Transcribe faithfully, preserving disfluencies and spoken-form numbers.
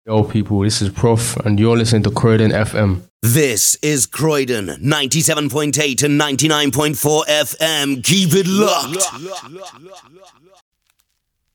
Yo, people, this is Prof, and you're listening to Croydon F M. This is Croydon, ninety-seven point eight and ninety-nine point four F M. Keep it locked.